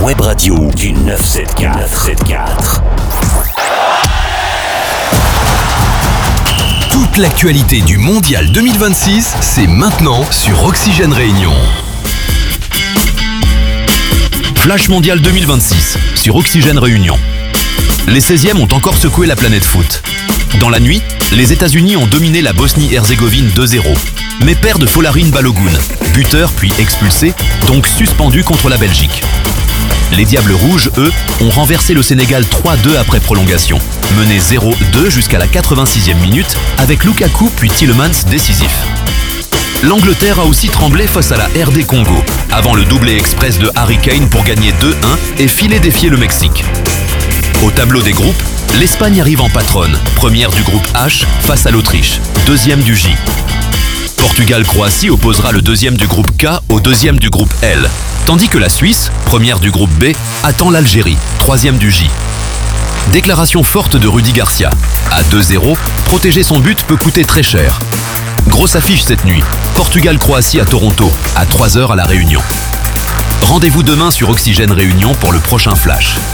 web radio du 974. Toute l'actualité du Mondial 2026, c'est maintenant sur Oxygène Réunion. Flash Mondial 2026 sur Oxygène Réunion. Les 16e ont encore secoué la planète foot. Dans la nuit, les États-Unis ont dominé la Bosnie-Herzégovine 2-0, mais perdent Folarin Balogun, buteur puis expulsé, donc suspendu contre la Belgique. Les Diables Rouges, eux, ont renversé le Sénégal 3-2 après prolongation, mené 0-2 jusqu'à la 86e minute avec Lukaku puis Tielemans décisif. L'Angleterre a aussi tremblé face à la RD Congo, avant le doublé express de Harry Kane pour gagner 2-1 et filer défier le Mexique. Au tableau des groupes, l'Espagne arrive en patronne, première du groupe H face à l'Autriche, deuxième du J. Portugal-Croatie opposera le deuxième du groupe K au deuxième du groupe L, tandis que la Suisse, première du groupe B, attend l'Algérie, troisième du J. Déclaration forte de Rudy Garcia. À 2-0, protéger son but peut coûter très cher. Grosse affiche cette nuit, Portugal-Croatie à Toronto, à 3h à La Réunion. Rendez-vous demain sur Oxygène Réunion pour le prochain Flash.